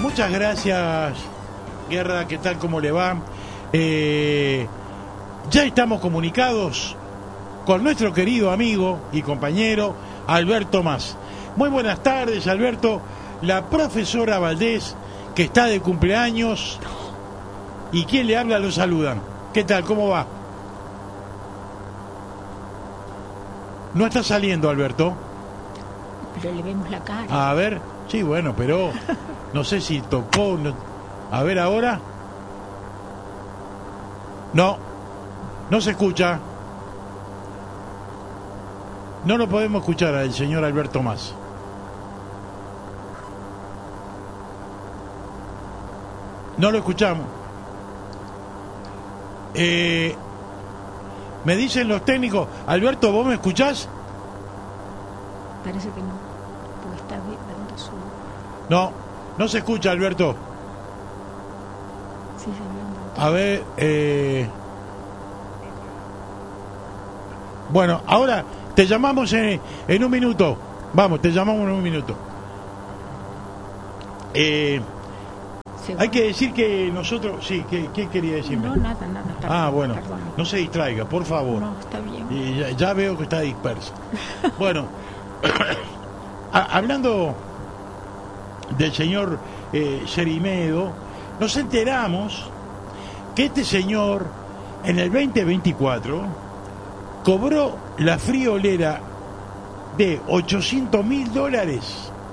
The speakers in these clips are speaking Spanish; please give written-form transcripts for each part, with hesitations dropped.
Muchas gracias, Guerra, ¿qué tal? ¿Cómo le va? Ya estamos comunicados con nuestro querido amigo y compañero Alberto Mas. Muy buenas tardes, Alberto. La profesora Valdés, que está de cumpleaños, y quien le habla lo saludan. ¿Qué tal? ¿Cómo va? No está saliendo, Alberto. Pero le vemos la cara. A ver, sí, bueno, pero no sé si tocó. No. A ver ahora. No, no se escucha. No lo podemos escuchar al señor Alberto Mas. No lo escuchamos. Me dicen los técnicos, Alberto, ¿vos me escuchás? Parece que no, porque está dando su... No, no se escucha, Alberto. Sí, a ver, bueno, ahora te llamamos en un minuto. Vamos, te llamamos en un minuto. Hay que decir que nosotros... Sí, ¿qué quería decirme? No, nada. Perdón, bueno, perdón. No se distraiga, por favor. No, está bien. Ya veo que está disperso. Bueno, hablando del señor Cerimedo, nos enteramos que este señor, en el 2024, cobró la friolera de $800.000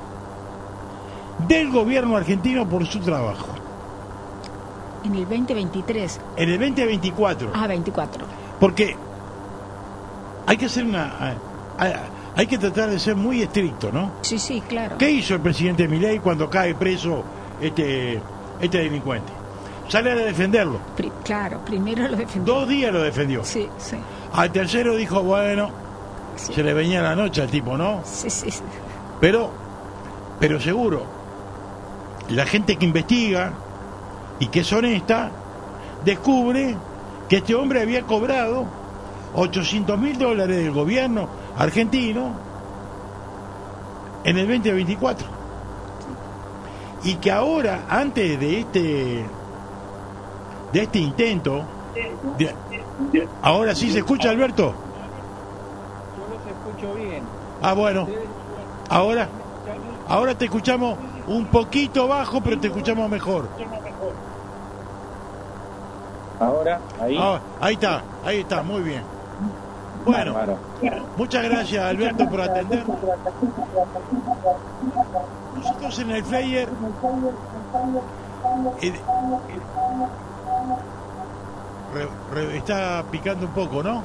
del gobierno argentino por su trabajo. En el 2023. En el 2024. Ah, 24. Porque hay que hacer hay que tratar de ser muy estricto, ¿no? Sí, claro. ¿Qué hizo el presidente Milei cuando cae preso este delincuente? Sale a defenderlo. Claro, primero lo defendió. 2 días lo defendió. Sí. Al tercero dijo, bueno, sí. Se le venía la noche al tipo, ¿no? Sí. Pero seguro, la gente que investiga y que es honesta, descubre que este hombre había cobrado $800.000 del gobierno argentino en el 2024. Sí. Y que ahora, antes de este intento, ahora sí se escucha, Alberto. Yo los escucho bien. Ah, bueno. Ahora te escuchamos un poquito bajo, pero te escuchamos mejor. Ahora, ahí. Ahí está, muy bien. Bueno, muchas gracias, Alberto, por atender. Nosotros en el flyer está picando un poco, ¿no?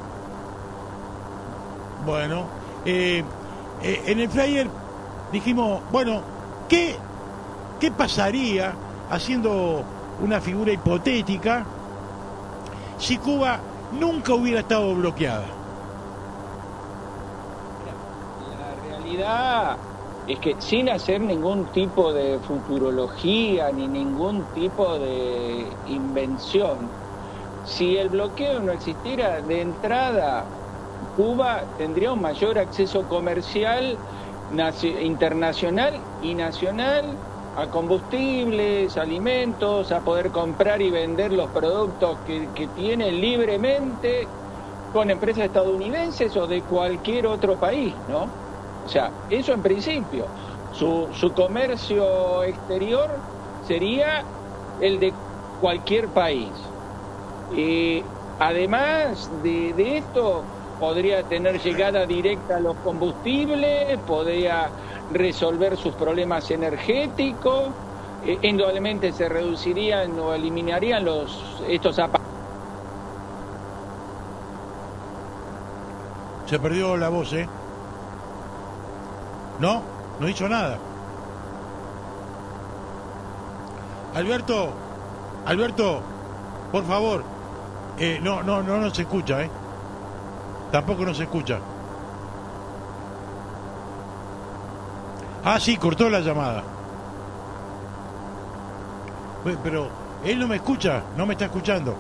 Bueno, en el flyer dijimos, bueno, ¿qué pasaría, haciendo una figura hipotética, si Cuba nunca hubiera estado bloqueada? La realidad es que, sin hacer ningún tipo de futurología ni ningún tipo de invención, si el bloqueo no existiera, de entrada Cuba tendría un mayor acceso comercial internacional y nacional a combustibles, alimentos, a poder comprar y vender los productos que tiene libremente con empresas estadounidenses o de cualquier otro país, ¿no? O sea, eso en principio. Su comercio exterior sería el de cualquier país. Además de esto, podría tener llegada directa a los combustibles, podría resolver sus problemas energéticos, indudablemente se reducirían o eliminarían estos aparatos. Se perdió la voz, ¿eh? No hizo nada. Alberto, por favor, no se escucha, ¿eh? Tampoco no se escucha. Ah, sí, cortó la llamada. Pero él no me escucha, no me está escuchando.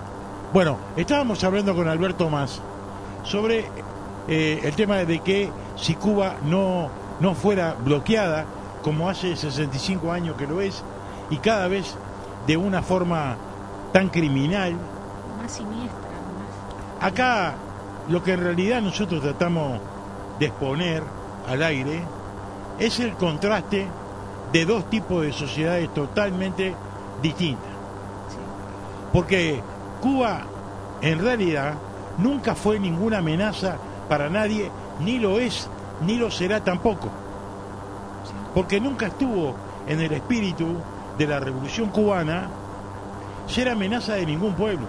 Bueno, estábamos hablando con Alberto Mas sobre el tema de que si Cuba no fuera bloqueada, como hace 65 años que lo es, y cada vez de una forma tan criminal. Más siniestra, más... Acá lo que en realidad nosotros tratamos de exponer al aire es el contraste de dos tipos de sociedades totalmente distintas. Sí. Porque Cuba en realidad nunca fue ninguna amenaza para nadie, ni lo es, ni lo será tampoco. Porque nunca estuvo en el espíritu de la Revolución Cubana ser amenaza de ningún pueblo.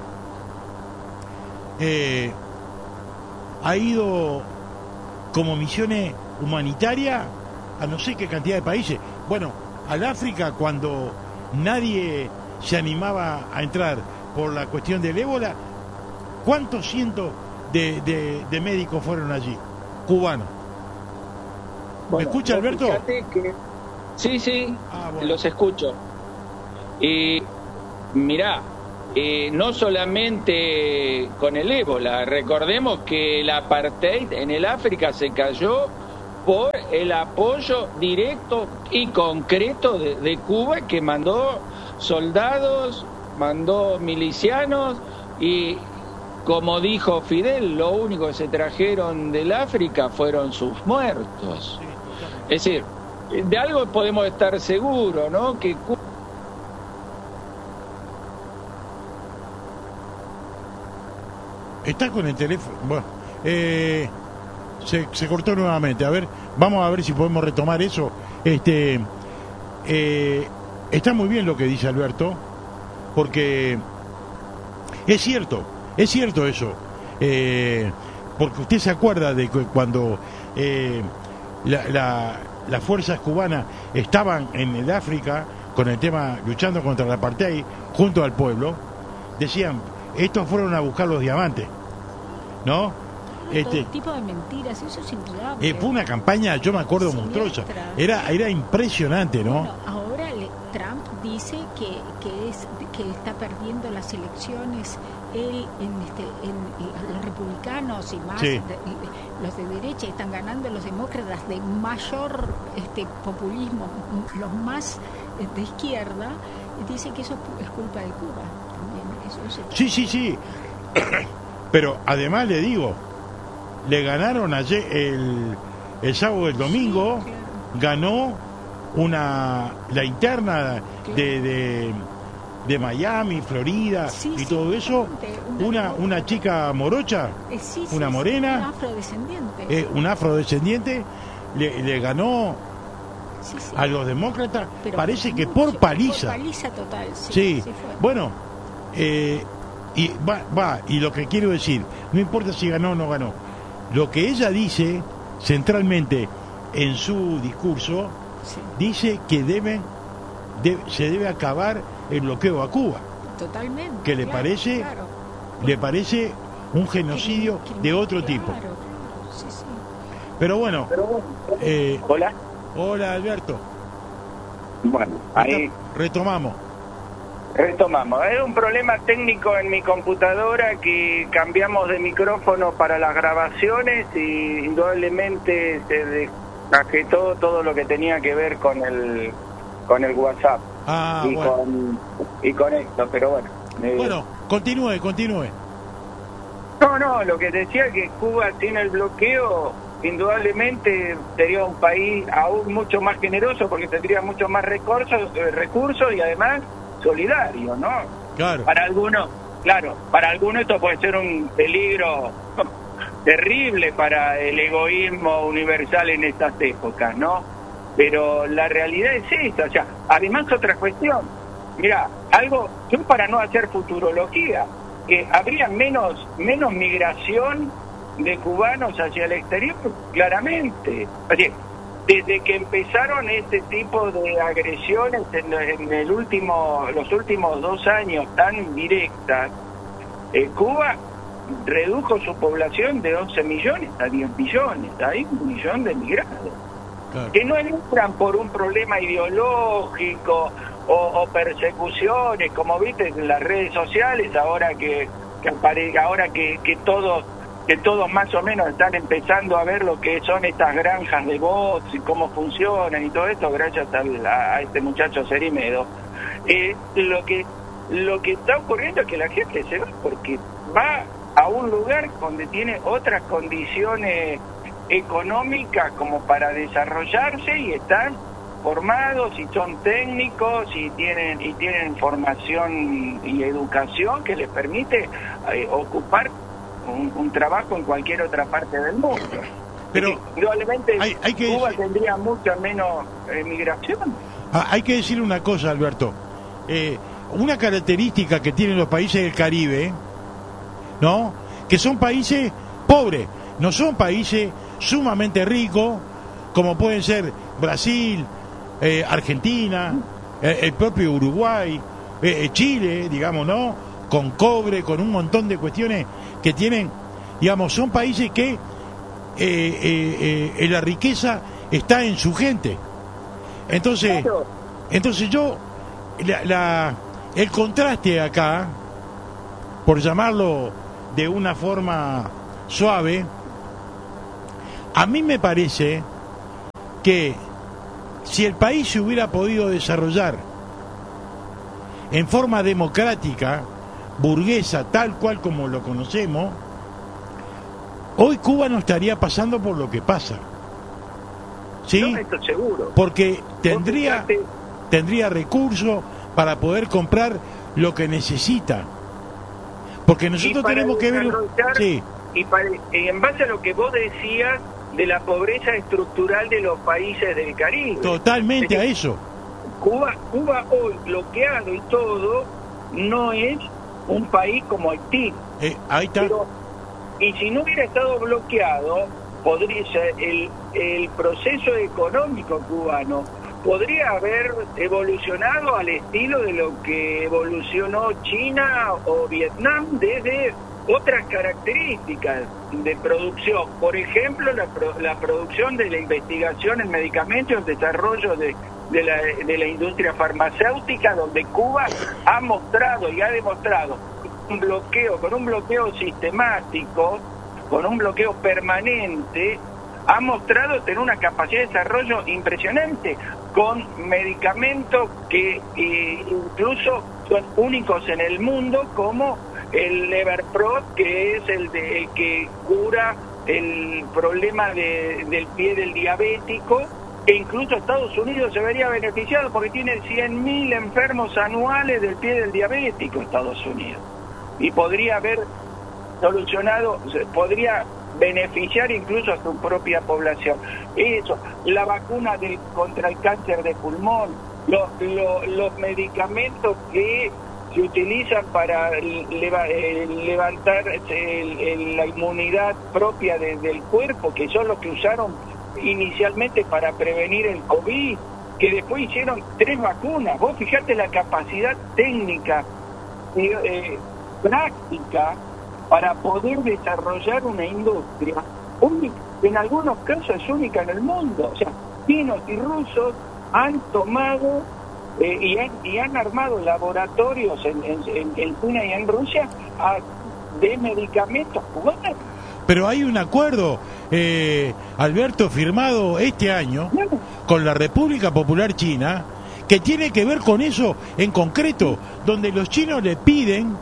Ha ido como misiones humanitarias a no sé qué cantidad de países. Bueno, al África, cuando nadie se animaba a entrar por la cuestión del ébola, ¿cuántos cientos de médicos fueron allí? Cubanos. ¿Me escucha, Alberto? Sí, bueno. Los escucho. Mirá, no solamente con el ébola, recordemos que el apartheid en el África se cayó por el apoyo directo y concreto de Cuba, que mandó soldados, mandó milicianos y, como dijo Fidel, lo único que se trajeron del África fueron sus muertos. Es decir, de algo podemos estar seguros, ¿no? Que está con el teléfono. Bueno, se cortó nuevamente. A ver, vamos a ver si podemos retomar eso. Está muy bien lo que dice Alberto, porque es cierto eso. Porque usted se acuerda de que cuando las fuerzas cubanas estaban en el África con el tema luchando contra el apartheid junto al pueblo, decían, estos fueron a buscar los diamantes, ¿no? Todo tipo de mentiras, eso es indudable. Fue una campaña, yo me acuerdo, monstruosa. Era impresionante, ¿no? Bueno, ahora Trump dice que está perdiendo las elecciones él los republicanos y más sí. Los de derecha, están ganando los demócratas de mayor populismo, los más de izquierda, y dice que eso es culpa de Cuba también. Sí. Pero además le digo, le ganaron ayer el sábado, el domingo, sí, claro. Ganó la interna de Miami, Florida, sí, y todo eso, una chica morocha, una morena, un afrodescendiente, un afrodescendiente le ganó a los demócratas, pero parece que por paliza. Por paliza total, sí. Fue. Bueno, y y lo que quiero decir, no importa si ganó o no ganó, lo que ella dice centralmente en su discurso, dice que se debe acabar el bloqueo a Cuba. Totalmente. Que le parece un genocidio de otro tipo. Sí. Pero bueno. Hola, Alberto. Bueno, ahí retomamos. Era un problema técnico en mi computadora que cambiamos de micrófono para las grabaciones y indudablemente se descajetó todo lo que tenía que ver con el WhatsApp y con esto, pero bueno. Bueno, continúe. No, lo que decía que Cuba tiene el bloqueo, indudablemente sería un país aún mucho más generoso porque tendría mucho más recursos y además solidario, ¿no? Claro. Para algunos esto puede ser un peligro terrible para el egoísmo universal en estas épocas, ¿no? Pero la realidad es esta, o sea, además otra cuestión, mira, yo para no hacer futurología, que habría menos migración de cubanos hacia el exterior, claramente. O sea, desde que empezaron este tipo de agresiones en los últimos 2 años tan directas, Cuba redujo su población de 11 millones a 10 millones, hay 1 millón de migrados. Claro. Que no entran por un problema ideológico o persecuciones, como viste en las redes sociales, ahora que todos que todos más o menos están empezando a ver lo que son estas granjas de bots y cómo funcionan y todo esto, gracias a este muchacho Cerimedo. Lo que está ocurriendo es que la gente se va porque va a un lugar donde tiene otras condiciones económicas como para desarrollarse y están formados y son técnicos y tienen formación y educación que les permite ocupar un trabajo en cualquier otra parte del mundo. Pero probablemente hay que Cuba decir, tendría mucha menos migración. hay que decir una cosa, Alberto. Una característica que tienen los países del Caribe, ¿no? Que son países pobres, no son países sumamente ricos como pueden ser Brasil, Argentina, el propio Uruguay, Chile, digamos, ¿no? Con cobre, con un montón de cuestiones que tienen, digamos, son países que la riqueza está en su gente. Entonces yo, el contraste acá, por llamarlo de una forma suave, a mí me parece que si el país se hubiera podido desarrollar en forma democrática, burguesa, tal cual como lo conocemos, hoy Cuba no estaría pasando por lo que pasa. ¿Sí? No, esto seguro. Porque tendría recursos para poder comprar lo que necesita. Porque nosotros tenemos que ver... Sí. Y en base a lo que vos decías de la pobreza estructural de los países del Caribe. Totalmente a eso. Cuba hoy bloqueado y todo no es un país como Haití. Ahí está. Pero, y si no hubiera estado bloqueado, podría ser el proceso económico cubano podría haber evolucionado al estilo de lo que evolucionó China o Vietnam desde otras características de producción. Por ejemplo, la producción de la investigación en medicamentos, el desarrollo de la industria farmacéutica, donde Cuba ha mostrado y ha demostrado con un bloqueo sistemático, con un bloqueo permanente, ha mostrado tener una capacidad de desarrollo impresionante, con medicamentos que incluso son únicos en el mundo, como el Leverprot, que es el que cura el problema del pie del diabético, e incluso Estados Unidos se vería beneficiado porque tiene 100.000 enfermos anuales del pie del diabético Estados Unidos, y podría haber solucionado, podría beneficiar incluso a su propia población. Eso, la vacuna contra el cáncer de pulmón, los medicamentos que se utilizan para levantar la inmunidad propia del cuerpo, que son los que usaron inicialmente para prevenir el COVID, que después hicieron 3 vacunas. Vos fijate la capacidad técnica práctica para poder desarrollar una industria única, en algunos casos es única en el mundo. O sea, chinos y rusos han tomado y han armado laboratorios en China y en Rusia de medicamentos cubanos. Pero hay un acuerdo, Alberto, firmado este año con la República Popular China, que tiene que ver con eso en concreto, donde los chinos le piden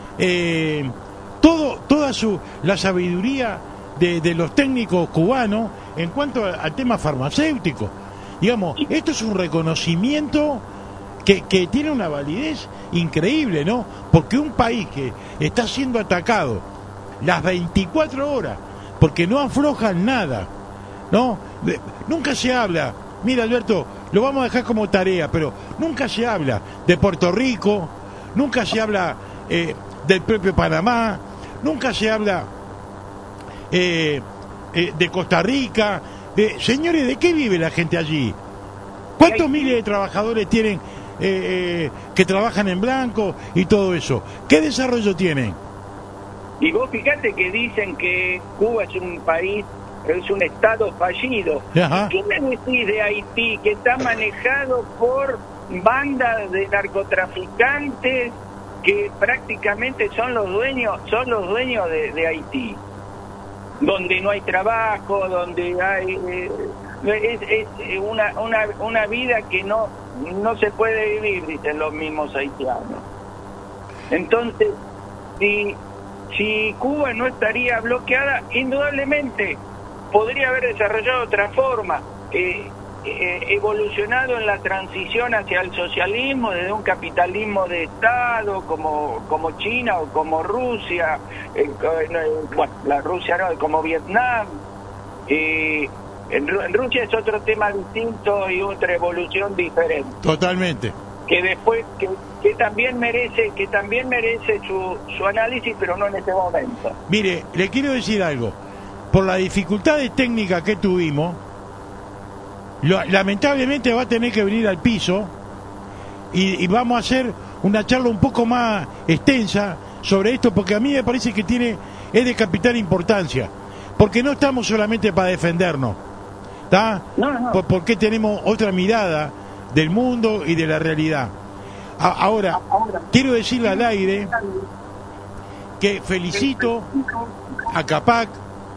toda la sabiduría de los técnicos cubanos en cuanto al tema farmacéutico. Digamos, esto es un reconocimiento que tiene una validez increíble, ¿no? Porque un país que está siendo atacado las 24 horas, porque no aflojan nada, ¿no? Nunca se habla, mira, Alberto, lo vamos a dejar como tarea, pero nunca se habla de Puerto Rico, nunca se habla del propio Panamá, nunca se habla de Costa Rica. Señores, ¿de qué vive la gente allí? ¿Cuántos miles de trabajadores tienen que trabajan en blanco y todo eso? ¿Qué desarrollo tienen? Y vos fíjate que dicen que Cuba es un país, es un estado fallido. Ajá. ¿Qué me decís de Haití, que está manejado por bandas de narcotraficantes que prácticamente son los dueños de Haití? donde no hay trabajo, donde hay es una vida que no se puede vivir, dicen los mismos haitianos. Entonces, si Cuba no estaría bloqueada, indudablemente podría haber desarrollado otra forma, evolucionado en la transición hacia el socialismo desde un capitalismo de Estado como China o como Rusia, bueno, la Rusia no, como Vietnam. En Rusia es otro tema distinto y otra evolución diferente. Totalmente. Que después que también merece su análisis, pero no en este momento. Mire, le quiero decir algo. Por las dificultades técnicas que tuvimos, lamentablemente va a tener que venir al piso y vamos a hacer una charla un poco más extensa sobre esto, porque a mí me parece que es de capital importancia, porque no estamos solamente para defendernos, ¿está? No. Porque tenemos otra mirada del mundo y de la realidad. Ahora, quiero decirle al aire que felicito a CAPAC,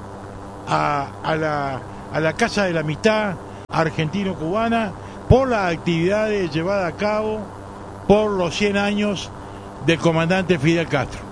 a la Casa de la Amistad Argentino-Cubana, por las actividades llevadas a cabo por los 100 años del comandante Fidel Castro.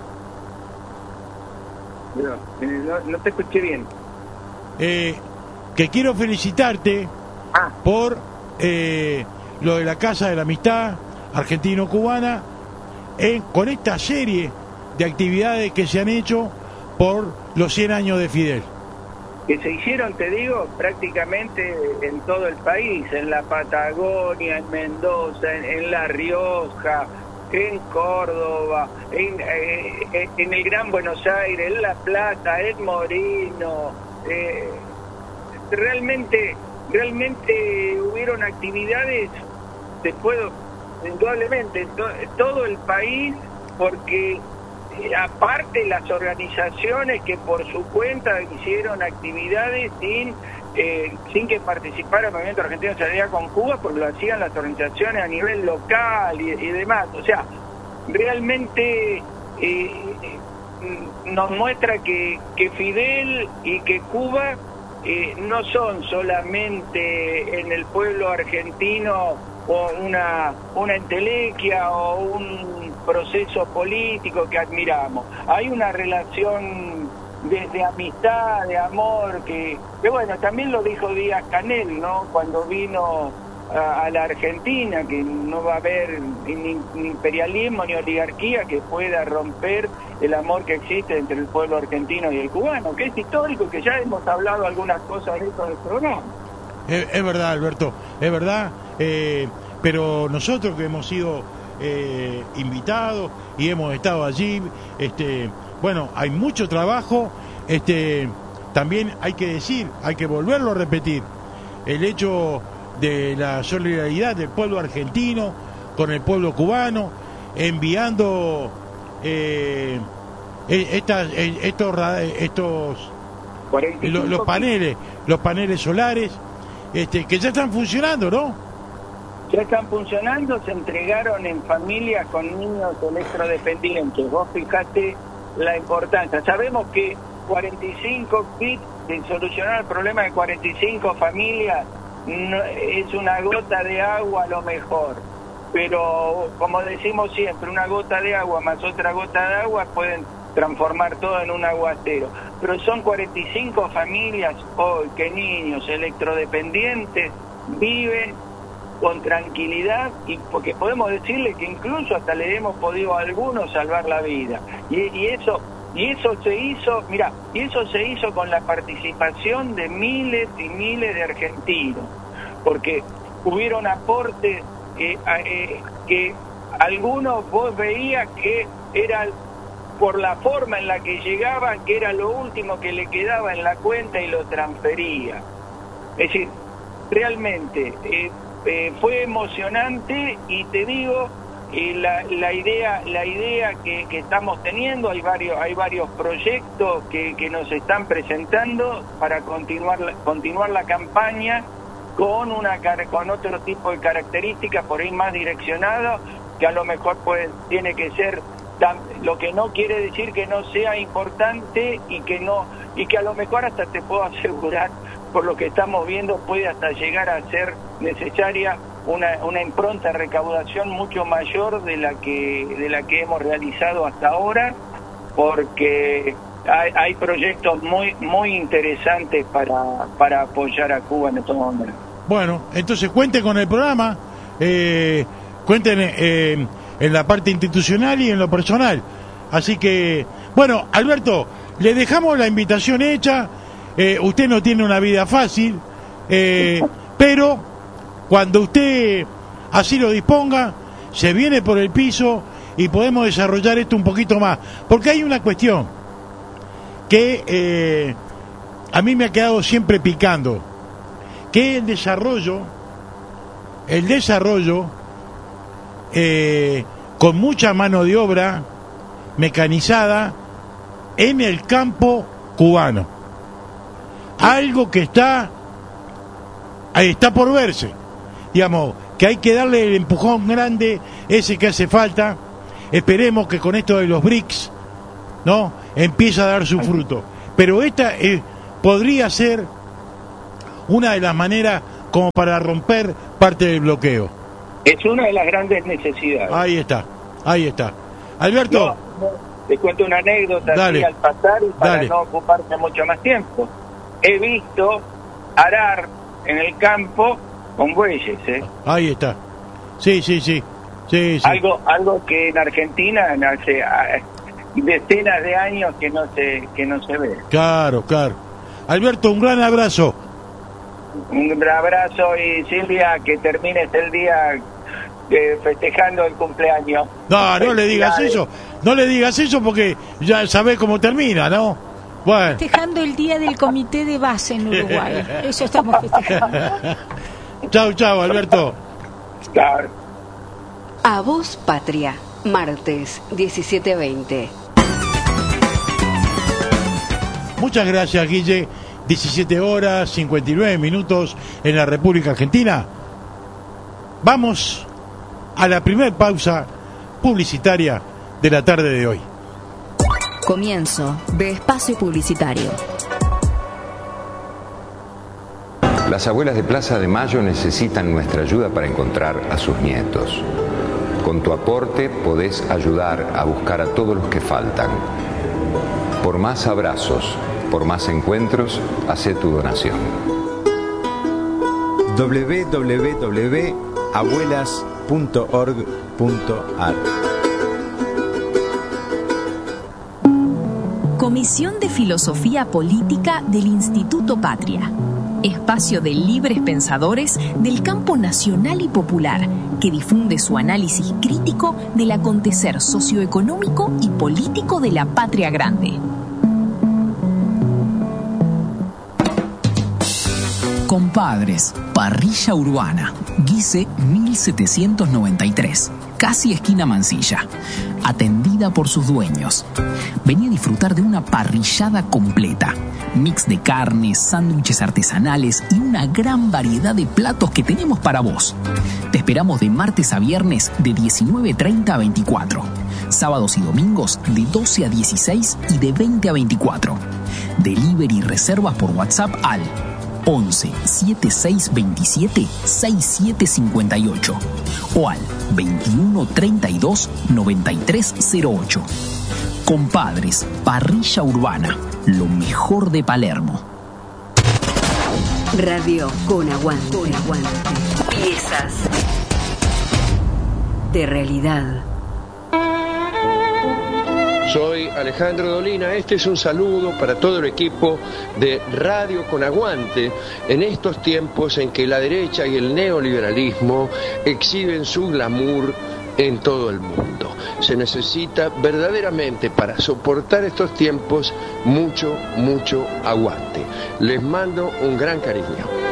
No te escuché bien. Que quiero felicitarte por lo de la Casa de la Amistad Argentino-Cubana, con esta serie de actividades que se han hecho por los 100 años de Fidel. Que se hicieron, te digo, prácticamente en todo el país, en la Patagonia, en Mendoza, en La Rioja, en Córdoba, en el Gran Buenos Aires, en La Plata, en Moreno. Realmente hubieron actividades, indudablemente, todo el país, porque aparte las organizaciones que por su cuenta hicieron actividades sin que participara el Movimiento Argentino de Solidaridad con Cuba, porque lo hacían las organizaciones a nivel local y demás. O sea, realmente nos muestra que Fidel y que Cuba no son solamente en el pueblo argentino o una entelequia o un proceso político que admiramos. Hay una relación de amistad, de amor, que bueno, también lo dijo Díaz-Canel, ¿no? Cuando vino a la Argentina, que no va a haber ni imperialismo ni oligarquía que pueda romper el amor que existe entre el pueblo argentino y el cubano, que es histórico, que ya hemos hablado algunas cosas de esto del programa. Es verdad, Alberto, es verdad, pero nosotros que hemos sido invitados y hemos estado allí, bueno, hay mucho trabajo, también hay que decir, hay que volverlo a repetir, el hecho de la solidaridad del pueblo argentino con el pueblo cubano, enviando los paneles solares, que ya están funcionando, ¿no? Ya están funcionando, se entregaron en familias con niños electrodependientes. Vos fijate la importancia. Sabemos que 45 kits de solucionar el problema de 45 familias no, es una gota de agua a lo mejor, pero como decimos siempre, una gota de agua más otra gota de agua pueden transformar todo en un aguacero. Pero son 45 familias hoy que niños electrodependientes viven con tranquilidad, y porque podemos decirle que incluso hasta le hemos podido a algunos salvar la vida. Y eso se hizo, mira, y eso se hizo con la participación de miles y miles de argentinos, porque hubieron aportes que algunos vos veías que eran por la forma en la que llegaban, que era lo último que le quedaba en la cuenta y lo transfería. Es decir, realmente fue emocionante, y te digo, la idea que estamos teniendo, hay varios proyectos que nos están presentando para continuar la campaña con otro tipo de características por ahí más direccionado, que a lo mejor tiene que ser lo que no quiere decir que no sea importante y que a lo mejor hasta te puedo asegurar, por lo que estamos viendo, puede hasta llegar a ser necesaria una impronta de recaudación mucho mayor de la que hemos realizado hasta ahora, porque hay proyectos muy interesantes para apoyar a Cuba en estos momentos. Bueno, entonces cuenten con el programa, cuenten en la parte institucional y en lo personal. Así que, bueno, Alberto, le dejamos la invitación hecha. Usted no tiene una vida fácil, pero cuando usted así lo disponga, se viene por el piso y podemos desarrollar esto un poquito más. Porque hay una cuestión que a mí me ha quedado siempre picando, que es el desarrollo con mucha mano de obra mecanizada en el campo cubano. Algo que está por verse, digamos, que hay que darle el empujón grande ese que hace falta. Esperemos que con esto de los BRICS, ¿no?, empiece a dar su fruto. Pero esta podría ser una de las maneras como para romper parte del bloqueo. Es una de las grandes necesidades. Ahí está. Alberto, te cuento una anécdota así al pasar y para no ocuparte mucho más tiempo. He visto arar en el campo con bueyes, Ahí está. Sí. Algo que en Argentina hace decenas de años que no se ve. Claro. Alberto, un gran abrazo. Un abrazo, y Silvia, que termines el día festejando el cumpleaños. No le digas eso. No le digas eso porque ya sabés cómo termina, ¿no? Bueno. Festejando el día del comité de base en Uruguay. Eso estamos festejando. Chau, Alberto. Claro. A Voz Patria, martes 17:20. Muchas gracias, Guille. 17:59 en la República Argentina. Vamos a la primer pausa publicitaria de la tarde de hoy. Comienzo de espacio publicitario. Las abuelas de Plaza de Mayo necesitan nuestra ayuda para encontrar a sus nietos. Con tu aporte podés ayudar a buscar a todos los que faltan. Por más abrazos, por más encuentros, hacé tu donación. www.abuelas.org.ar. Comisión de Filosofía Política del Instituto Patria. Espacio de libres pensadores del campo nacional y popular que difunde su análisis crítico del acontecer socioeconómico y político de la patria grande. Compadres, parrilla urbana, Guise 1793, casi esquina Mansilla, atendida por sus dueños. Vení a disfrutar de una parrillada completa, mix de carnes, sándwiches artesanales y una gran variedad de platos que tenemos para vos. Te esperamos de martes a viernes de 19:30 a 24, sábados y domingos de 12 a 16 y de 20 a 24. Delivery y reservas por WhatsApp al 11 7627 6758 o al 21 32 9308. Compadres, parrilla urbana, lo mejor de Palermo. Radio con aguante. Piezas de realidad. Soy Alejandro Dolina, este es un saludo para todo el equipo de Radio con Aguante en estos tiempos en que la derecha y el neoliberalismo exhiben su glamour en todo el mundo. Se necesita verdaderamente para soportar estos tiempos mucho aguante. Les mando un gran cariño.